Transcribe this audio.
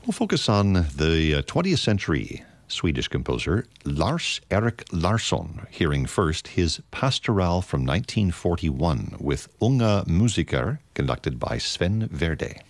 We'll focus on the 20th century Swedish composer Lars-Erik Larsson, hearing first his Pastoral from 1941 with Unga Musiker, conducted by Sven Verde.